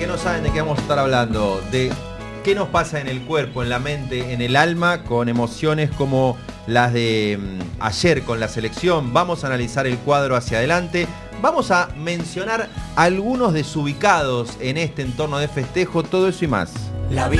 que no saben de qué vamos a estar hablando, de qué nos pasa en el cuerpo, en la mente, en el alma, con emociones como las de ayer con la selección. Vamos a analizar el cuadro hacia adelante. Vamos a mencionar algunos desubicados en este entorno de festejo, todo eso y más.